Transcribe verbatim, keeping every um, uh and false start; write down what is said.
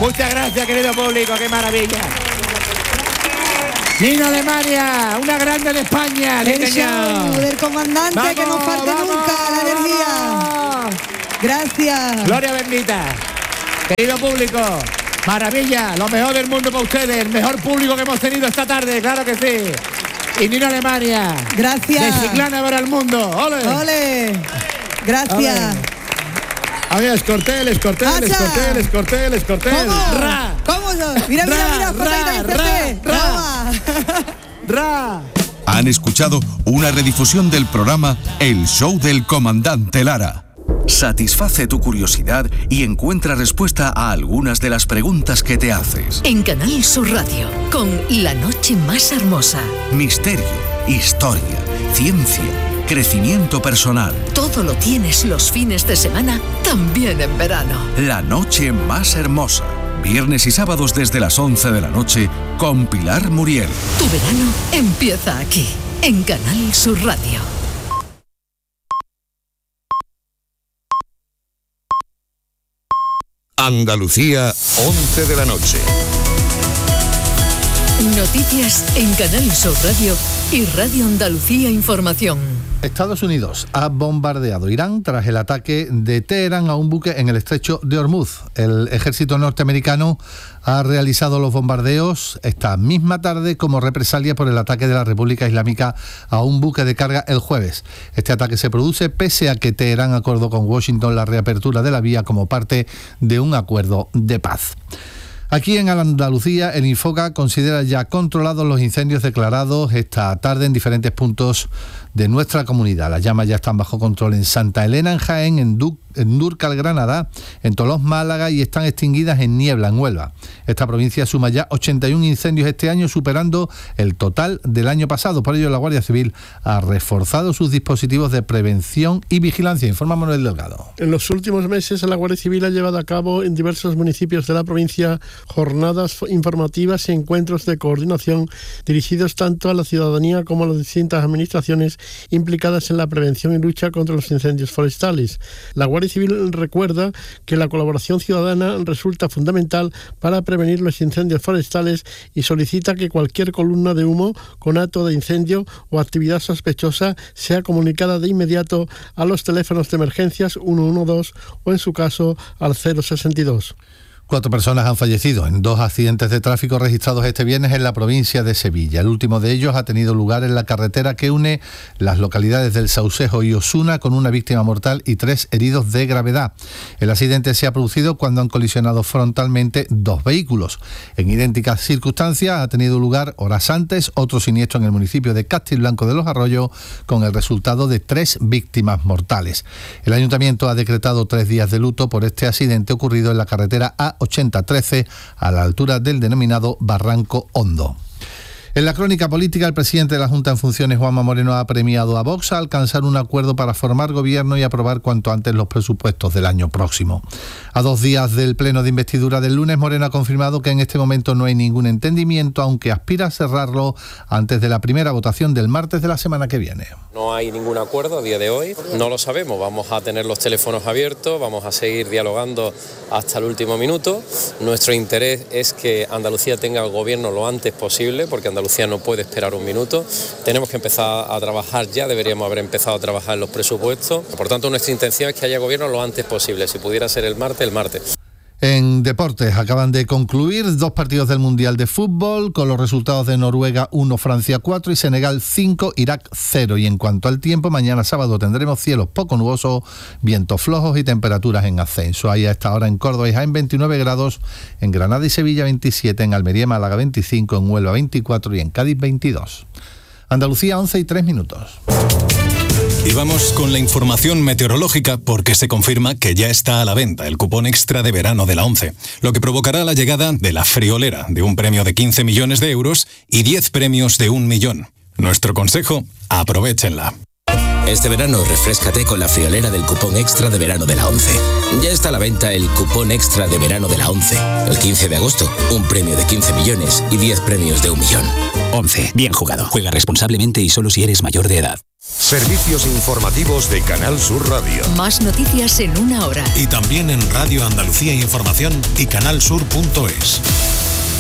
Muchas gracias, querido público, qué maravilla. Nino Alemania, una grande de España. El show del comandante, vamos, que no falte vamos, nunca la energía. Vamos. Gracias. Gloria bendita. Querido público, maravilla, lo mejor del mundo para ustedes, el mejor público que hemos tenido esta tarde, claro que sí. Y Nino Alemania. Gracias. De Chiclana para el mundo. ¡Ole! ¡Ole! Gracias. ¡Ole! Adiós, Corteles, Corteles, Corteles, Corteles, Corteles. ¿Cómo? Ra. ¿Cómo? Mira, mira, mira, ra, ra, ra, ra. Han escuchado una redifusión del programa El Show del Comandante Lara. Satisface tu curiosidad y encuentra respuesta a algunas de las preguntas que te haces. En Canal Sur Radio, con La Noche Más Hermosa. Misterio, historia, ciencia, crecimiento personal. Todo lo tienes los fines de semana, también en verano. La Noche Más Hermosa. Viernes y sábados desde las once de la noche con Pilar Muriel. Tu verano empieza aquí, en Canal Sur Radio. Andalucía, once de la noche. Noticias en Canal Sur Radio y Radio Andalucía Información. Estados Unidos ha bombardeado Irán tras el ataque de Teherán a un buque en el estrecho de Hormuz. El ejército norteamericano ha realizado los bombardeos esta misma tarde como represalia por el ataque de la República Islámica a un buque de carga el jueves. Este ataque se produce pese a que Teherán acordó con Washington la reapertura de la vía como parte de un acuerdo de paz. Aquí en Andalucía, el Infoca considera ya controlados los incendios declarados esta tarde en diferentes puntos de nuestra comunidad. Las llamas ya están bajo control en Santa Elena, en Jaén, en, du- en Dúrcal, Granada, en Tolós, Málaga, y están extinguidas en Niebla, en Huelva. Esta provincia suma ya ochenta y un incendios este año, superando el total del año pasado. Por ello, la Guardia Civil ha reforzado sus dispositivos de prevención y vigilancia. Informa Manuel Delgado. En los últimos meses, la Guardia Civil ha llevado a cabo en diversos municipios de la provincia jornadas informativas y encuentros de coordinación dirigidos tanto a la ciudadanía como a las distintas administraciones implicadas en la prevención y lucha contra los incendios forestales. La Guardia Civil recuerda que la colaboración ciudadana resulta fundamental para prevenir los incendios forestales y solicita que cualquier columna de humo con acto de incendio o actividad sospechosa sea comunicada de inmediato a los teléfonos de emergencias uno uno dos o en su caso al cero sesenta y dos. Cuatro personas han fallecido en dos accidentes de tráfico registrados este viernes en la provincia de Sevilla. El último de ellos ha tenido lugar en la carretera que une las localidades del Saucejo y Osuna, con una víctima mortal y tres heridos de gravedad. El accidente se ha producido cuando han colisionado frontalmente dos vehículos. En idénticas circunstancias ha tenido lugar horas antes otro siniestro en el municipio de Castilblanco de los Arroyos, con el resultado de tres víctimas mortales. El ayuntamiento ha decretado tres días de luto por este accidente ocurrido en la carretera A ochenta trece a la altura del denominado Barranco Hondo. En la crónica política, el presidente de la Junta en funciones, Juanma Moreno, ha premiado a Vox a alcanzar un acuerdo para formar gobierno y aprobar cuanto antes los presupuestos del año próximo. A dos días del pleno de investidura del lunes, Moreno ha confirmado que en este momento no hay ningún entendimiento, aunque aspira a cerrarlo antes de la primera votación del martes de la semana que viene. No hay ningún acuerdo a día de hoy, no lo sabemos, vamos a tener los teléfonos abiertos, vamos a seguir dialogando hasta el último minuto. Nuestro interés es que Andalucía tenga el gobierno lo antes posible, porque Andalucía no puede esperar un minuto. Tenemos que empezar a trabajar ya, deberíamos haber empezado a trabajar en los presupuestos. Por tanto, nuestra intención es que haya gobierno lo antes posible, si pudiera ser el martes, el martes. En deportes, acaban de concluir dos partidos del Mundial de Fútbol con los resultados de Noruega uno, Francia cuatro y Senegal cinco, Irak cero. Y en cuanto al tiempo, mañana sábado tendremos cielos poco nubosos, vientos flojos y temperaturas en ascenso. Hay a esta hora en Córdoba y Jaén veintinueve grados, en Granada y Sevilla veintisiete, en Almería y Málaga veinticinco, en Huelva veinticuatro y en Cádiz veintidós. Andalucía once y tres minutos. Y vamos con la información meteorológica, porque se confirma que ya está a la venta el cupón extra de verano de la ONCE, lo que provocará la llegada de la friolera, de un premio de quince millones de euros y diez premios de un millón. Nuestro consejo, aprovéchenla. Este verano refréscate con la friolera del cupón extra de verano de la ONCE. Ya está a la venta el cupón extra de verano de la ONCE. El quince de agosto, un premio de quince millones y diez premios de un millón. ONCE, bien jugado. Juega responsablemente y solo si eres mayor de edad. Servicios informativos de Canal Sur Radio. Más noticias en una hora. Y también en Radio Andalucía Información y canal sur punto es.